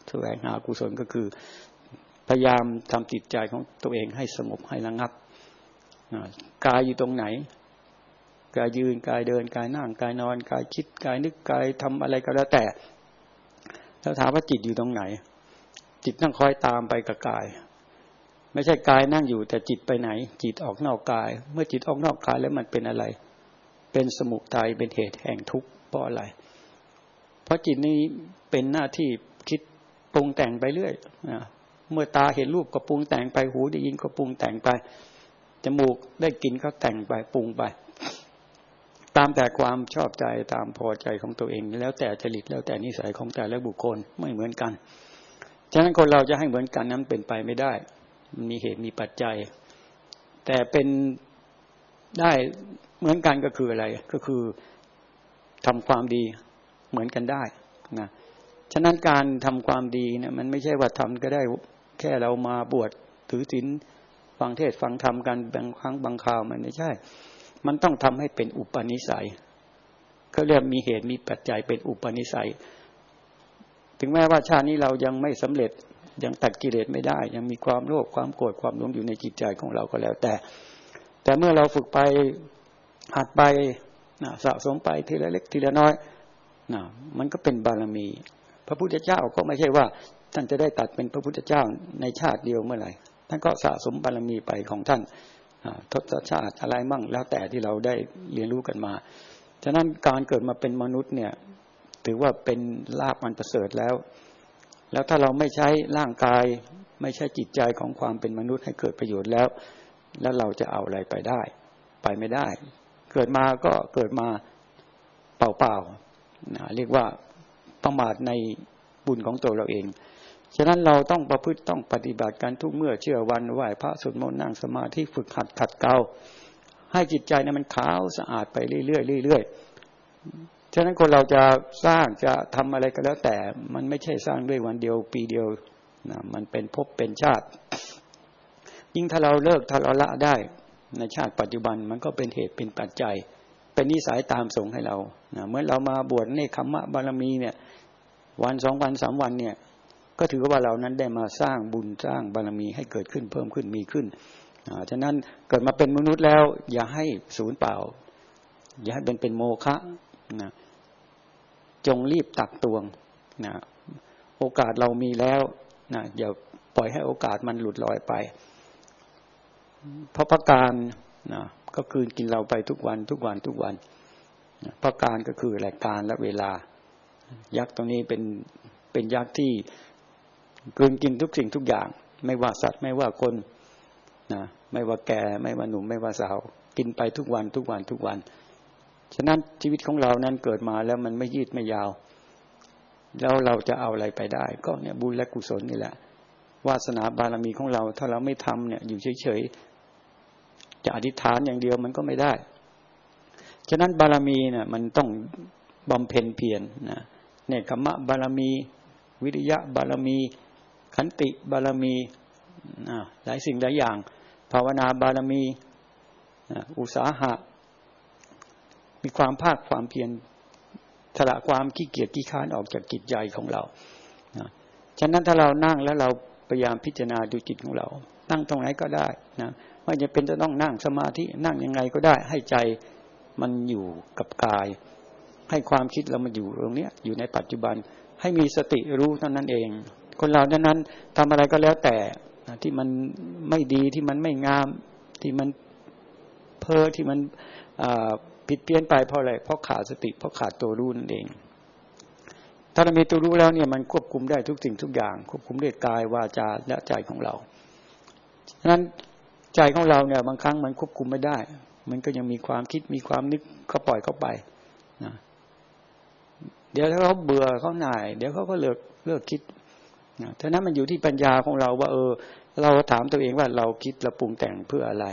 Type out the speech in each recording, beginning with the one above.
แสวงหากุศลก็คือพยายามทำจิตใจของตัวเองให้สงบให้ระงับกายอยู่ตรงไหนกายยืนกายเดินกายนั่งกายนอนกายคิดกายนึกกายทำอะไรก็แล้วแต่แล้วถามว่าจิตอยู่ตรงไหนจิตต้องคอยตามไปกับกายไม่ใช่กายนั่งอยู่แต่จิตไปไหนจิตออกนอกกายเมื่อจิตออกนอกกายแล้วมันเป็นอะไรเป็นสมุทัยเป็นเหตุแห่งทุกข์เพราะอะไรเพราะจิตนี้เป็นหน้าที่คิดปรุงแต่งไปเรื่อยเมื่อตาเห็นรูปก็ปรุงแต่งไปหูได้ยินก็ปรุงแต่งไปจมูกได้กลิ่นก็แต่งไปปรุงไปตามแต่ความชอบใจตามพอใจของตัวเองแล้วแต่จริตแล้วแต่นิสัยของแต่ละบุคคลไม่เหมือนกันฉะนั้นคนเราจะให้เหมือนกันนั้นเป็นไปไม่ได้มันมีเหตุมีปัจจัยแต่เป็นได้เหมือนกันก็คืออะไรก็คือทำความดีเหมือนกันได้นะฉะนั้นการทำความดีเนี่ยมันไม่ใช่ว่าทำก็ได้แค่เรามาบวชถือศีลฟังเทศน์ฟังธรรมกันบางครั้งบางคราวมันไม่ใช่มันต้องทำให้เป็นอุปนิสัยเขาเรียกมีเหตุมีปัจจัยเป็นอุปนิสัยถึงแม้ว่าชาตินี้เรายังไม่สำเร็จยังตัดกิเลสไม่ได้ยังมีความโลภความโกรธความหลงอยู่ในจิตใจของเราก็แล้วแต่เมื่อเราฝึกไปหัดไปสะสมไปทีละเล็กทีละน้อยมันก็เป็นบารมีพระพุทธเจ้าก็ไม่ใช่ว่าท่านจะได้ตัดเป็นพระพุทธเจ้าในชาติเดียวเมื่อไหร่ท่านก็สะสมบารมีไปของท่านทศชาติอะไรมั่งแล้วแต่ที่เราได้เรียนรู้กันมาฉะนั้นการเกิดมาเป็นมนุษย์เนี่ยถือว่าเป็นลาภอันประเสริฐแล้วถ้าเราไม่ใช้ร่างกายไม่ใช้จิตใจของความเป็นมนุษย์ให้เกิดประโยชน์แล้วเราจะเอาอะไรไปได้ไปไม่ได้เกิดมาก็เกิดมาเปล่าๆเรียกว่าประมาทในบุญของตัวเราเองฉะนั้นเราต้องประพฤติต้องปฏิบัติกันทุกเมื่อเชื่อวันไหว้พระสวดมนต์นั่งสมาธิฝึกหัดขัดเกลาให้จิตใจนั้นมันขาวสะอาดไปเรื่อยๆฉะนั้นคนเราจะสร้างจะทำอะไรก็แล้วแต่มันไม่ใช่สร้างด้วยวันเดียวปีเดียวมันเป็นภพเป็นชาติยิ่งถ้าเราเลิกถ้าเราละได้ในชาติปัจจุบันมันก็เป็นเหตุเป็นปัจจัยเป็นนิสัยตามส่งให้เราเมื่อเรามาบวชเนกขัมมะบารมีเนี่ยวัน2วัน3วันเนี่ยก็ถือว่าเรานั้นได้มาสร้างบุญสร้างบารมีให้เกิดขึ้นเพิ่มขึ้นมีขึ้นฉะนั้นเกิดมาเป็นมนุษย์แล้วอย่าให้สูญเปล่าอย่าให้เป็นโมฆะนะจงรีบตักตวงนะโอกาสเรามีแล้วนะอย่าปล่อยให้โอกาสมันหลุดลอยไปเพราะพระการนะก็คือกินเราไปทุกวันพระการก็คือรายการและเวลายักษ์ตรงนี้เป็นยักษ์ที่กลืนกินทุกสิ่งทุกอย่างไม่ว่าสัตว์ไม่ว่าคนนะไม่ว่าแก่ไม่ว่าหนุ่มไม่ว่าสาวกินไปทุกวันฉะนั้นชีวิตของเรานั้นเกิดมาแล้วมันไม่ยืดไม่ยาวแล้วเราจะเอาอะไรไปได้ก็เนี่ยบุญและกุศลนี่แหละวาสนาบารมีของเราถ้าเราไม่ทำเนี่ยอยู่เฉยๆจะอธิษฐานอย่างเดียวมันก็ไม่ได้ฉะนั้นบารมีเนี่ยมันต้องบำเพ็ญเพียรนะเนกขัมมะบารมีวิริยะบารมีขันติบารมีหลายสิ่งหลายอย่างภาวนาบารมีอุตสาหะมีความภาคความเพียรสละความขี้เกียจขี้ค้านออกจากจิตใจของเราฉะนั้นถ้าเรานั่งแล้วเราพยายามพิจารณาดูจิตของเรานั่งตรงไหนก็ได้นะไม่จำเป็นจะต้องนั่งสมาธินั่งยังไงก็ได้ให้ใจมันอยู่กับกายให้ความคิดเรามันอยู่ตรงนี้อยู่ในปัจจุบันให้มีสติรู้เท่านั้นเองคนเรานั้นทำอะไรก็แล้วแต่ที่มันไม่ดีที่มันไม่งามที่มันเพ้อที่มันผิดเพี้ยนไปเพราะอะไรเพราะขาดสติเพราะขาดตัวรู้นั่นเองถ้าเรามีตัวรู้แล้วเนี่ยมันควบคุมได้ทุกสิ่งทุกอย่างควบคุมด้วยกายวาจาและใจของเราฉะนั้นใจของเราเนี่ยบางครั้งมันควบคุมไม่ได้มันก็ยังมีความคิดมีความนึกก็ปล่อยเข้าไปนะเดี๋ยวถ้าเขาเบื่อเขาหน่ายเดี๋ยวเขาก็เลิกคิดนะฉะนั้นมันอยู่ที่ปัญญาของเราว่าเราถามตัวเองว่าเราคิดเราปรุงแต่งเพื่ออะไร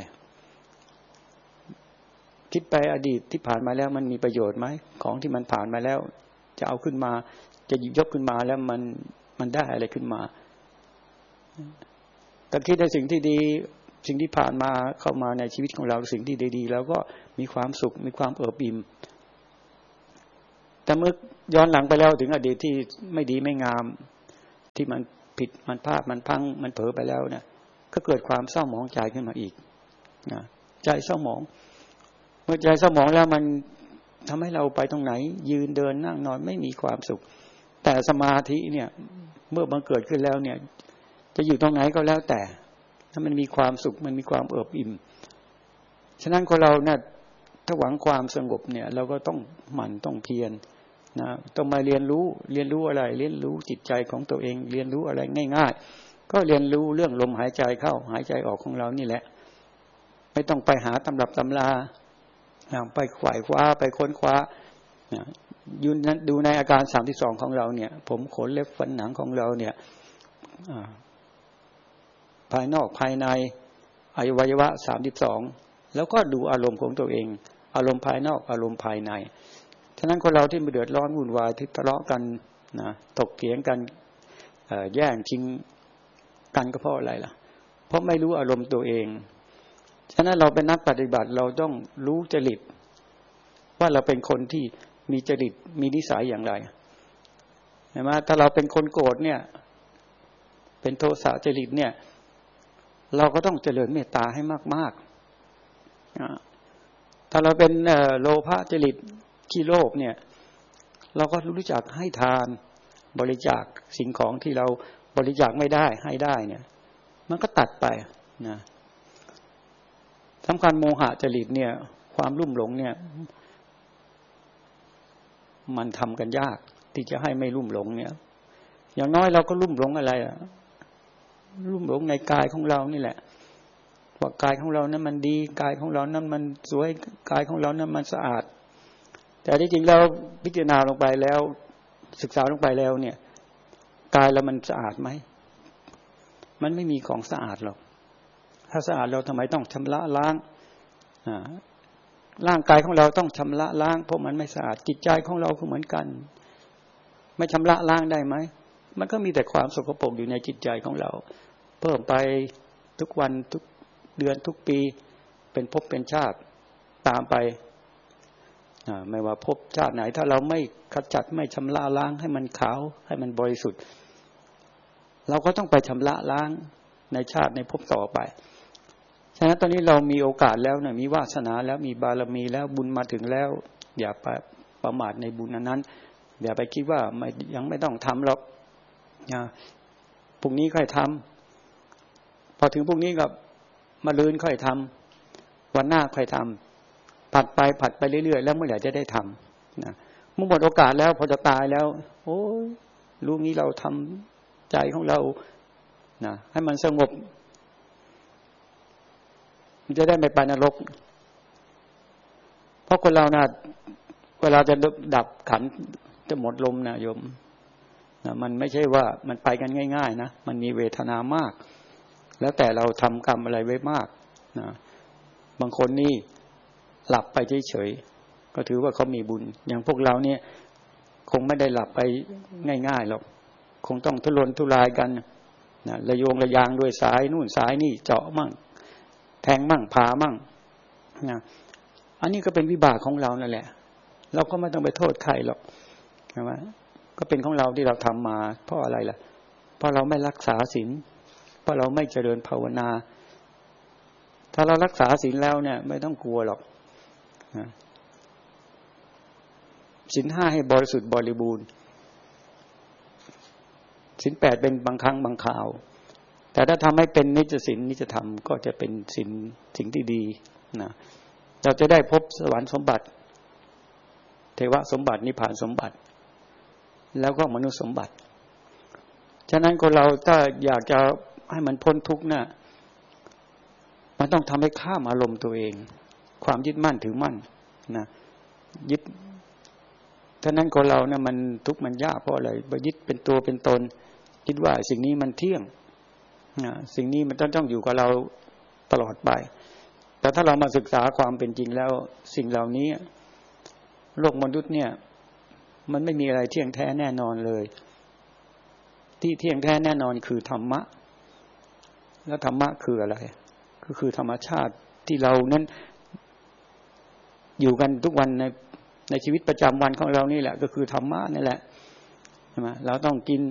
คิดไปอดีตที่ผ่านมาแล้วมันมีประโยชน์ไหมของที่มันผ่านมาแล้วจะเอาขึ้นมาจะหยิบยกขึ้นมาแล้วมันได้อะไรขึ้นมาแต่คิดในสิ่งที่ดีสิ่งที่ผ่านมาเข้ามาในชีวิตของเราสิ่งที่ดีๆแล้วก็มีความสุขมีความเอิบอิ่มแต่เมื่อย้อนหลังไปแล้วถึงอดีตที่ไม่ดีไม่งามที่มันผิดมันพลาดมันพังมันเผลอไปแล้วเนี่ยก็เกิดความเศร้าหมองใจขึ้นมาอีกนะใจเศร้าหมองเมื่อใจเศร้าหมองแล้วมันทำให้เราไปตรงไหนยืนเดินนั่งนอนไม่มีความสุขแต่สมาธิเนี่ยเมื่อมันเกิดขึ้นแล้วเนี่ยจะอยู่ตรงไหนก็แล้วแต่ถ้ามันมีความสุขมันมีความเอิบอิ่มฉะนั้นคนเราเนี่ยถ้าหวังความสงบเนี่ยเราก็ต้องหมั่นต้องเพียรนะต้องมาเรียนรู้อะไรเรียนรู้จิตใจของตัวเองเรียนรู้อะไรง่ายๆก็เรียนรู้เรื่องลมหายใจเข้าหายใจออกของเรานี่แหละไม่ต้องไปหาตำรับตำราไปขวายคว้าไปค้นคว้าดูในอาการ32ของเราเนี่ยผมขนเล็บฟันหนังของเราเนี่ยภายนอกภายในอวัยวะ32แล้วก็ดูอารมณ์ของตัวเองอารมณ์ภายนอกอารมณ์ภายในฉะนั้นคนเราที่มาเดือดร้อนวุ่นวายที่ทะเลาะกันนะถกเถียงกันแย่งชิงกันก็เพราะอะไรล่ะเพราะไม่รู้อารมณ์ตัวเองฉะนั้นเราเป็นนักปฏิบัติเราต้องรู้จริตว่าเราเป็นคนที่มีจริตมีนิสัยอย่างไรเห็นไหมถ้าเราเป็นคนโกรธเนี่ยเป็นโทสะจริตเนี่ยเราก็ต้องเจริญเมตตาให้มากๆถ้าเราเป็นโลภะจริตขี้โลภเนี่ยเราก็รู้จักให้ทานบริจาคสิ่งของที่เราบริจาคไม่ได้ให้ได้เนี่ยมันก็ตัดไปนะสำคัญโมหะจริตเนี่ยความลุ่มหลงเนี่ยมันทำกันยากที่จะให้ไม่ลุ่มหลงเนี่ยอย่างน้อยเราก็ลุ่มหลงอะไรลุ่มหลงในกายของเรานี่แหละว่ากายของเรานั้นมันดีกายของเรานั้นมันสวยกายของเรานั้นมันสะอาดแต่ที่จริงเราพิจารณาลงไปแล้วศึกษาลงไปแล้วเนี่ยกายเรามันสะอาดไหมมันไม่มีของสะอาดหรอกถ้าสะอาดเราทำไมต้องชำระล้างร่างกายของเราต้องชำระล้างเพราะมันไม่สะอาดจิตใจของเราก็เหมือนกันไม่ชำระล้างได้ไหมมันก็มีแต่ความสกปรกอยู่ในจิตใจของเราเพิ่มไปทุกวันทุกเดือนทุกปีเป็นภพเป็นชาติตามไปไม่ว่าภพชาติไหนถ้าเราไม่ขจัดไม่ชำระล้างให้มันขาวให้มันบริสุทธิ์เราก็ต้องไปชำระล้างในชาติในภพต่อไปฉะนั้นตอนนี้เรามีโอกาสแล้วนะมีวาสนาแล้วมีบารมีแล้วบุญมาถึงแล้วอย่าไปประมาทในบุญนั้นอย่าไปคิดว่ายังไม่ต้องทำหรอกพรุ่งนี้ค่อยทำพอถึงพรุ่งนี้กับมะรืนค่อยทำวันหน้าค่อยทำผัดไปเรื่อยๆแล้วเมื่อไหร่จะได้ทำนะเมื่อหมดโอกาสแล้วพอจะตายแล้วโอ้ยรู้งี้เราทำใจของเรานะให้มันสงบมันจะได้ไม่ไปนรกเพราะคนเรานะเวลาจะดับขันจะหมดลมนะโยมนะมันไม่ใช่ว่ามันไปกันง่ายๆนะมันมีเวทนามากแล้วแต่เราทำกรรมอะไรไว้มากนะบางคนนี่หลับไปเฉยๆก็ถือว่าเขามีบุญอย่างพวกเราเนี่ยคงไม่ได้หลับไปง่ายๆหรอกคงต้องทุรนทุรายกันนะระโยงระยางด้วยสายนู่นสายนี่เจาะมั่งแทงมั่งผ่ามั่งนะอันนี้ก็เป็นวิบากของเรานั่นแหละเราก็ไม่ต้องไปโทษใครหรอกใช่ไหมก็เป็นของเราที่เราทำมาเพราะอะไรล่ะเพราะเราไม่รักษาศีลเพราะเราไม่เจริญภาวนาถ้าเรารักษาศีลแล้วเนี่ยไม่ต้องกลัวหรอกศีล 5ให้บริสุทธิ์บริบูรณ์ศีล 8เป็นบางครั้งบางคราวแต่ถ้าทำให้เป็นนิจศีลนิจธรรมก็จะเป็นสิ่งที่ดีนะเราจะได้พบสวรรค์สมบัติเทวสมบัตินิพพานสมบัติแล้วก็มนุษย์สมบัติฉะนั้นคนเราถ้าอยากจะให้มันพ้นทุกข์น่ะมันต้องทำให้ข้ามอารมณ์ตัวเองความยึดมั่นถือมั่นนะยึดฉะนั้นคนเราเนี่ยมันทุกข์มันยากเพราะอะไรไปยึดเป็นตัวเป็นตนคิดว่าสิ่งนี้มันเที่ยงสิ่งนี้มันต้องอยู่กับเราตลอดไปแต่ถ้าเรามาศึกษาความเป็นจริงแล้วสิ่งเหล่านี้โลกมนุษย์เนี่ยมันไม่มีอะไรเที่ยงแท้แน่นอนเลยที่เที่ยงแท้แน่นอนคือธรรมะแล้วธรรมะคืออะไรก็คือธรรมชาติที่เรานั้นอยู่กันทุกวันในชีวิตประจำวันของเรานี่แหละก็คือธรรมะนี่แหละใช่ไหมเราต้องกิน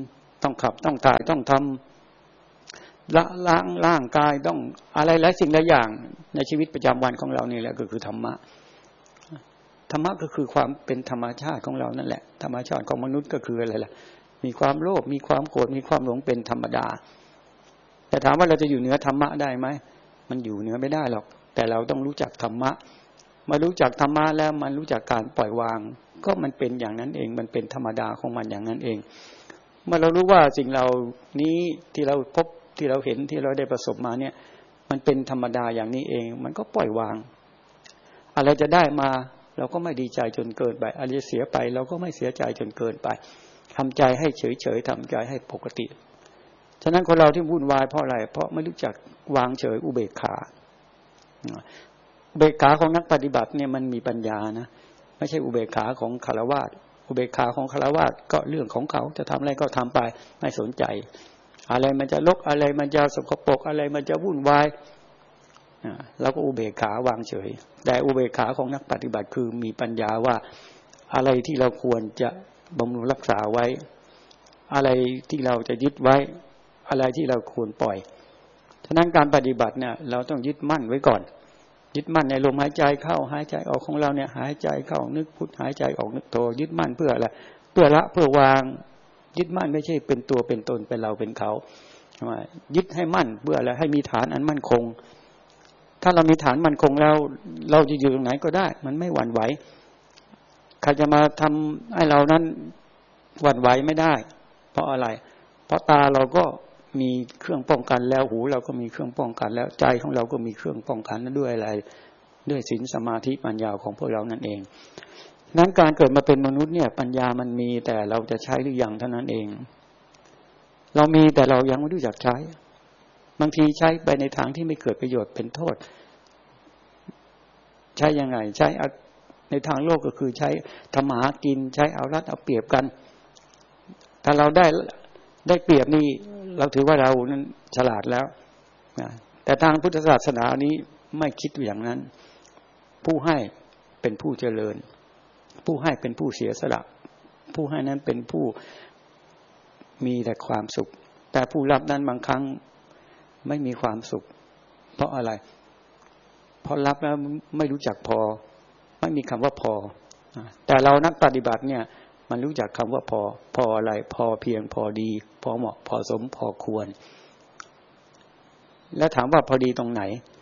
ต้องขับต้องถ่ายต้องทำละล้างร่างกายต้องอะไรหลายสิ่งหลายอย่างในชีวิตประจำวันของเรานี่แหละก็คือธรรมะธรรมะก็คือความเป็นธรรมชาติของเรานั่นแหละธรรมชาติของมนุษย์ก็คืออะไรล่ะมีความโลภมีความโกรธมีความหลงเป็นธรรมดาแต่ถามว่าเราจะอยู่เหนือธรรมะได้ไหมมันอยู่เหนือไม่ได้หรอกแต่เราต้องรู้จักธรรมะมารู้จักธรรมะแล้วมันรู้จักการปล่อยวางก็มันเป็นอย่างนั้นเองมันเป็นธรรมดาของมันอย่างนั้นเองเมื่อเรารู้ว่าสิ่งเหล่านี้ที่เราพบที่เราเห็นที่เราได้ประสบมาเนี่ยมันเป็นธรรมดาอย่างนี้เองมันก็ปล่อยวางอะไรจะได้มาเราก็ไม่ดีใจจนเกินไปอะไรจะเสียไปเราก็ไม่เสียใจจนเกินไปทำใจให้เฉยๆทำใจให้ปกติฉะนั้นคนเราที่วุ่นวายเพราะอะไรเพราะไม่รู้จักวางเฉยอุเบกขาอุเบกขาของนักปฏิบัติเนี่ยมันมีปัญญานะไม่ใช่อุเบกขาของฆราวาสอุเบกขาของฆราวาสก็เรื่องของเขาจะทำอะไรก็ทำไปไม่สนใจอะไรมันจะรกอะไรมันจะสกปรกอะไรมันจะวุ่นวายเราก็อุเบกขาวางเฉยแต่อุเบกขาของนักปฏิบัติคือมีปัญญาว่าอะไรที่เราควรจะบำรุงรักษาไว้อะไรที่เราจะยึดไว้อะไรที่เราควรปล่อยฉะนั้นการปฏิบัติเนี่ยเราต้องยึดมั่นไว้ก่อนยึดมั่นในลมหายใจเข้าหายใจออกของเราเนี่ยหายใจเข้านึกพุทหายใจออกนึกโทยึดมั่นเพื่ออะไรเพื่อละเพื่อวางยึดมั่นไม่ใช่เป็นตัวเป็นตนเป็นเราเป็นเขายึดให้มั่นเพื่ออะไรให้มีฐานอันมั่นคงถ้าเรามีฐานมั่นคงแล้วเราจะอยู่ตรงไหนก็ได้มันไม่หวั่นไหวใครจะมาทำให้เรานั้นหวั่นไหวไม่ได้เพราะอะไรเพราะตาเราก็มีเครื่องป้องกันแล้วหูเราก็มีเครื่องป้องกันแล้วใจของเราก็มีเครื่องป้องกันนั้นด้วยอะไรด้วยศีลสมาธิปัญญาของพวกเรานั่นเองนั้นการเกิดมาเป็นมนุษย์เนี่ยปัญญามันมีแต่เราจะใช้หรือยังเท่านั้นเองเรามีแต่เรายังไม่รู้จักใช้บางทีใช้ไปในทางที่ไม่เกิดประโยชน์เป็นโทษใช้ยังไงใช้ในทางโลกก็คือใช้ทำมาหากินใช้เอารัดเอาเปรียบกันถ้าเราได้เปรียบนี่เราถือว่าเรานั้นฉลาดแล้วแต่ทางพุทธศาสนานี้ไม่คิดอย่างนั้นผู้ให้เป็นผู้เจริญผู้ให้เป็นผู้เสียสละผู้ให้นั้นเป็นผู้มีแต่ความสุขแต่ผู้รับนั้นบางครั้งไม่มีความสุขเพราะอะไรเพราะรับแล้วไม่รู้จักพอไม่มีคำว่าพอแต่เรานักปฏิบัติเนี่ยมันรู้จักคำว่าพออะไรพอเพียงพอดีพอเหมาะพอสมพอควรแล้วถามว่าพอดีตรงไหน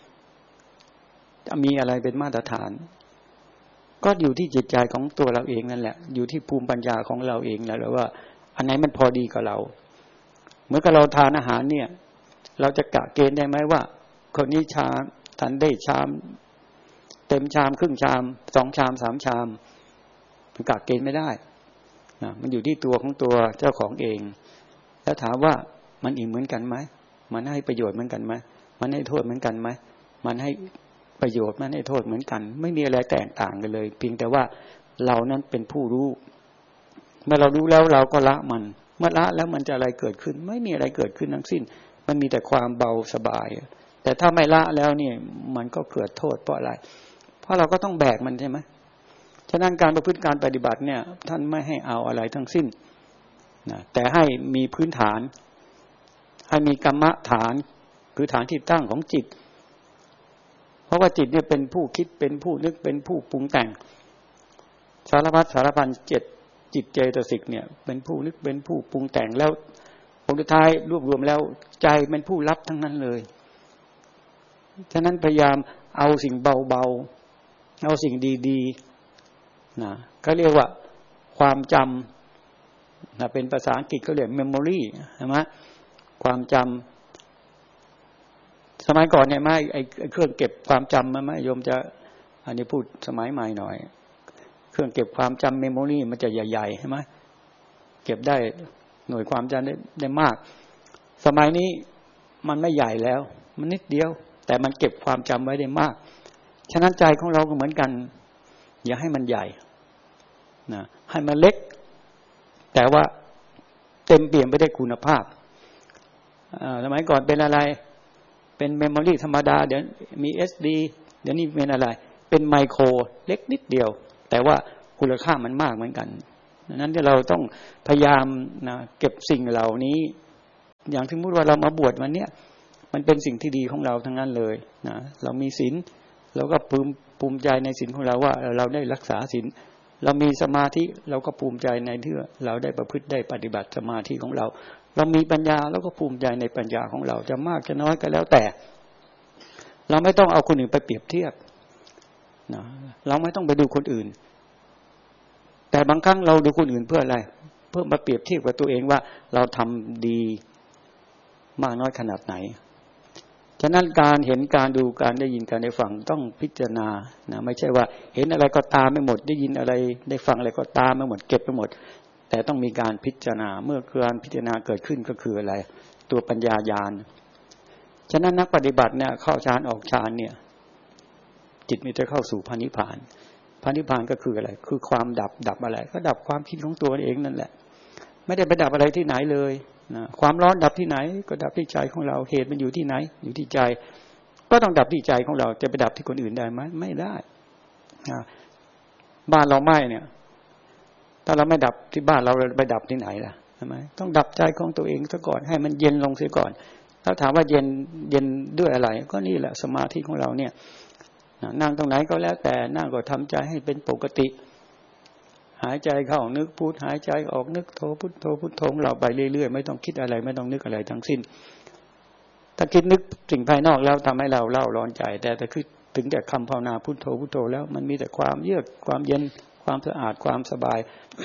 มีอะไรเป็นมาตรฐานก็อยู่ที่จิตใจของตัวเราเองนั่นแหละอยู่ที่ภูมิปัญญาของเราเองนั่นแหละว่าอันไหนมันพอดีกับเราเหมือนกับเราทานอาหารเนี่ยเราจะกะเกณฑ์ได้ไหมว่าคนนี้ชามทานได้ชามเต็มชามครึ่งชาม2ชาม3ชามมันกะเกณฑ์ไม่ได้มันอยู่ที่ตัวของตัวเจ้าของเองแล้วถามว่ามันอิ่มเหมือนกันไหมมันให้ประโยชน์เหมือนกันไหมมันให้โทษเหมือนกันไหมมันให้ประโยชน์มันให้โทษเหมือนกันไม่มีอะไรแตกต่างกันเลยเพียงแต่ว่าเรานั้นเป็นผู้รู้เมื่อเรารู้แล้วเราก็ละมันเมื่อละแล้วมันจะอะไรเกิดขึ้นไม่มีอะไรเกิดขึ้นทั้งสิ้นมันมีแต่ความเบาสบายแต่ถ้าไม่ละแล้วเนี่ยมันก็เกิดโทษเพราะอะไรเพราะเราก็ต้องแบกมันใช่ไหมฉะนั้นการประพฤติการปฏิบัติเนี่ยท่านไม่ให้เอาอะไรทั้งสิ้นนะแต่ให้มีพื้นฐานให้มีกรรมฐานคือฐานที่ตั้งของจิตเพราะว่าจิตเนี่ยเป็นผู้คิดเป็นผู้นึกเป็นผู้ปรุงแต่งสารพัดสารพันจิตเจตสิกเนี่ยเป็นผู้นึกเป็นผู้ปรุงแต่งแล้วผลสุดท้ายรวบรวมแล้วใจเป็นผู้รับทั้งนั้นเลยฉะนั้นพยายามเอาสิ่งเบาๆเอาสิ่งดีๆนะก็เรียกว่าความจำนะเป็นภาษาอังกฤษก็เรียก memory ใช่ไหมความจำสมัยก่อนเนี่ยไม่ไอ้เครื่องเก็บความจำมันไม่โยมจะอันนี้พูดสมัยใหม่หน่อยเครื่องเก็บความจำเมมโมรีมันจะใหญ่ๆใช่ไหมเก็บได้หน่วยความจำได้มากสมัยนี้มันไม่ใหญ่แล้วมันนิดเดียวแต่มันเก็บความจำไว้ได้มากฉะนั้นใจของเราก็เหมือนกันอย่าให้มันใหญ่นะให้มันเล็กแต่ว่าเต็มเปี่ยมไปด้วยคุณภาพสมัยก่อนเป็นอะไรเป็นเมมโมรีธรรมดาเดี๋ยวมี SD เดี๋ยวนี้เป็นอะไรเป็นไมโครเล็กนิดเดียวแต่ว่าคุณค่ามันมากเหมือนกันดังนั้นที่เราต้องพยายามนะเก็บสิ่งเหล่านี้อย่างที่พูดว่าเรามาบวชวันเนี้ยมันเป็นสิ่งที่ดีของเราทั้งนั้นเลยนะเรามีศีลเราก็ภูมิใจในศีลของเราว่าเราได้รักษาศีลเรามีสมาธิเราก็ภูมิใจในที่เราได้ประพฤติได้ปฏิบัติสมาธิของเราเรามีปัญญาเราก็ภูมิใจในปัญญาของเราจะมากจะน้อยก็แล้วแต่เราไม่ต้องเอาคนอื่นไปเปรียบเทียบนะเราไม่ต้องไปดูคนอื่นแต่บางครั้งเราดูคนอื่นเพื่ออะไรเพื่อมาเปรียบเทียบกับตัวเองว่าเราทำดีมากน้อยขนาดไหนฉะนั้นการเห็นการดูการได้ยินการได้ฟังต้องพิจารณานะไม่ใช่ว่าเห็นอะไรก็ตามไม่หมดได้ยินอะไรได้ฟังอะไรก็ตามไม่หมดเก็บไปหมดแต่ต้องมีการพิจารณาเมื่อการพิจารณาเกิดขึ้นก็คืออะไรตัวปัญญาญาณฉะนั้นนักปฏิบัติเนี่ยเข้าฌานออกฌานเนี่ยจิตมันจะเข้าสู่พระนิพพานพระนิพพานก็คืออะไรคือความดับอะไรก็ดับความคิดของตัวเองนั่นแหละไม่ได้ไปดับอะไรที่ไหนเลยนะความร้อนดับที่ไหนก็ดับที่ใจของเราเหตุมันอยู่ที่ไหนอยู่ที่ใจก็ต้องดับที่ใจของเราจะไปดับที่คนอื่นได้ไหมไม่ได้บ้านเราไหม้เนี่ยถ้าเราไม่ดับที่บ้านเราไปดับที่ไหนล่ะใช่ไหมต้องดับใจของตัวเองซะก่อนให้มันเย็นลงเสียก่อนแล้วถามว่าเย็นด้วยอะไรก็นี่แหละสมาธิของเราเนี่ยนั่งตรงไหนก็แล้วแต่นั่งก็ทำใจให้เป็นปกติหายใจเข้านึกพุทหายใจออกนึกโทพุทโธพุทโธเราไปเรื่อยๆไม่ต้องคิดอะไรไม่ต้องนึกอะไรทั้งสิ้นถ้าคิดนึกสิ่งภายนอกแล้วทำให้เราเล่าร้อนใจแต่คือถึงแต่คำภาวนาพุทโธพุทโธแล้วมันมีแต่ความเยือกความเย็นความสะอาดความสบาย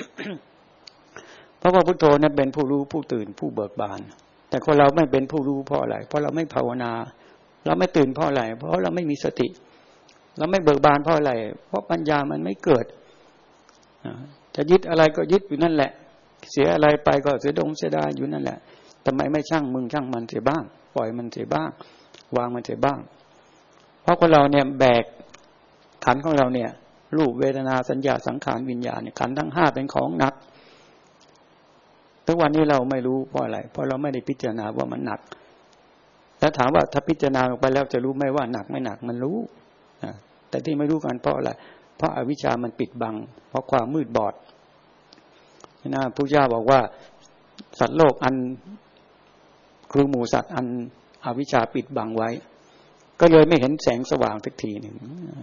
เพราะว่าพุทโธนั้นเป็นผู้รู้ผู้ตื่นผู้เบิกบานแต่คนเราไม่เป็นผู้รู้เพราะอะไรเพราะเราไม่ภาวนาเราไม่ตื่นเพราะอะไรเพราะเราไม่มีสติเราไม่เบิกบานเพราะอะไรเพราะปัญญามันไม่เกิดจะยึดอะไรก็ยึดอยู่นั่นแหละเสียอะไรไปก็เสียดายอยู่นั่นแหละทำไมไม่ช่างมึงช่างมันเสียบ้างปล่อยมันเสียบ้างวางมันเสียบ้างเพราะคนเราเนี่ยแบกขันธ์ของเราเนี่ยรูปเวทนาสัญญาสังขารวิญญาณเนี่ยขันธ์ทั้ง5เป็นของหนักทุกวันนี้เราไม่รู้เพราะอะไรเพราะเราไม่ได้พิจารณาว่ามันหนักแล้วถามว่าถ้าพิจารณาลงไปแล้วจะรู้ไหมว่าหนักไม่หนักมันรู้แต่ที่ไม่รู้กันเพราะอะไรเพราะอวิชชามันปิดบังเพราะความมืดบอดนะพระพุทธเจ้าบอกว่าสัตว์โลกอันคือหมู่สัตว์อันอวิชชาปิดบังไว้ก็เลยไม่เห็นแสงสว่างสักทีหนึ่ง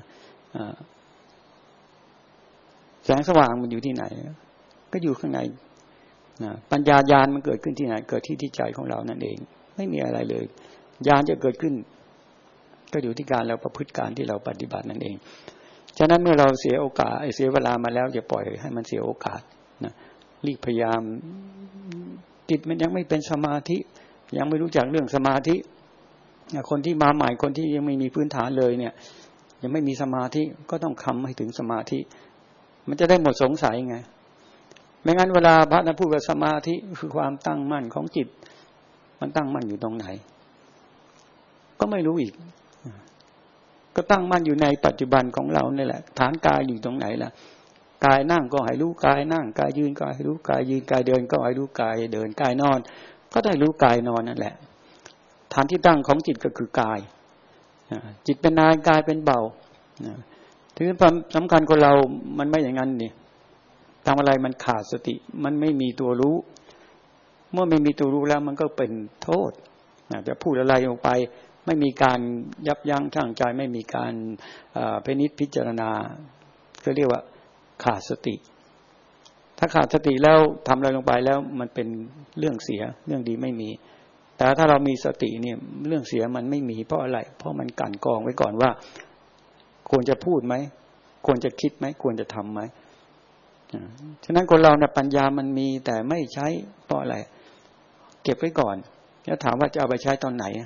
แสงสว่างมันอยู่ที่ไหนก็อยู่ข้างในปัญญาญาณมันเกิดขึ้นที่ไหนเกิดที่ใจของเรานั่นเองไม่มีอะไรเลยญาณจะเกิดขึ้นก็อยู่ที่การเราประพฤติการที่เราปฏิบัตินั่นเองฉะนั้นเมื่อเราเสียโอกาสเสียเวลามาแล้วอย่าปล่อยให้มันเสียโอกาสนะรีบพยายามจิตมันยังไม่เป็นสมาธิยังไม่รู้จักเรื่องสมาธิคนที่มาใหม่คนที่ยังไม่มีพื้นฐานเลยเนี่ยยังไม่มีสมาธิก็ต้องทำให้ถึงสมาธิมันจะได้หมดสงสัยไงไม่งั้นเวลาพระท่านพูดว่าสมาธิคือความตั้งมั่นของจิตมันตั้งมั่นอยู่ตรงไหนก็ไม่รู้อีกก็ตั้งมั่นอยู่ในปัจจุบันของเรานี่แหละฐานกายอยู่ตรงไหนล่ะกายนั่งก็ให้รู้กายนั่งกายยืนก็ให้รู้กายยืนกายเดินก็ให้รู้กายเดินกายนอนก็ได้รู้กายนอนนั่นแหละฐานที่ตั้งของจิตก็คือกายจิตเป็นนายกายเป็นเบาถึงความสำคัญของเรามันไม่อย่างนั้นนี่ทำอะไรมันขาดสติมันไม่มีตัวรู้เมื่อไม่มีตัวรู้แล้วมันก็เป็นโทษจะพูดอะไรออกไปไม่มีการยับยั้งชั่งใจไม่มีการพินิจพิจารณาก็เรียกว่าขาดสติถ้าขาดสติแล้วทำอะไรลงไปแล้วมันเป็นเรื่องเสียเรื่องดีไม่มีแต่ถ้าเรามีสติเนี่ยเรื่องเสียมันไม่มีเพราะอะไรเพราะมันกั่นกรองไว้ก่อนว่าควรจะพูดไหมควรจะคิดไหมควรจะทำไหมฉะนั้นคนเราเนี่ยปัญญามันมีแต่ไม่ใช้เพราะอะไรเก็บไว้ก่อนแล้วถามว่าจะเอาไปใช้ตอนไหน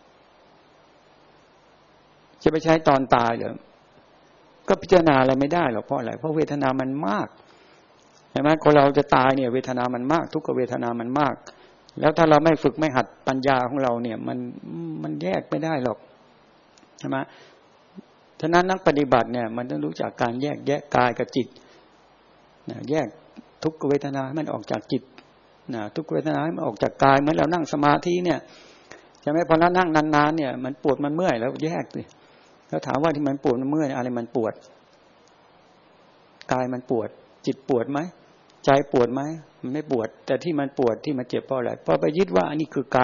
จะไปใช้ตอนตายเหรอก็พิจารณาอะไรไม่ได้หรอกเพราะอะไรเพราะเวทนามันมากใช่ไหมคนเราจะตายเนี่ยเวทนามันมากทุกขเวทนามันมากแล้วถ้าเราไม่ฝึกไม่หัดปัญญาของเราเนี่ยมันแยกไม่ได้หรอกใช่ไหมฉะนั้นนักปฏิบัติเนี่ยมันต้องรู้จักการแยกแยะกายกับจิตแยกทุกขเวทนาให้มันออกจากจิตทุกขเวทนาให้มันออกจากกายเหมือนเรานั่งสมาธิเนี่ยใช่ไหมพอเรานั่งนานๆเนี่ยมันปวดมันเมื่อยแล้วแยกเลยแล้วถามว่าที่มันปวดมันเมื่อยอะไรมันปวดกายมันปวดจิตปวดไหมใจปวดไหมมันไม่ปวดแต่ที่มันปวดที่มันเจ็บเพราะอะไรเพราะไปยึดว่าอันนี้คือก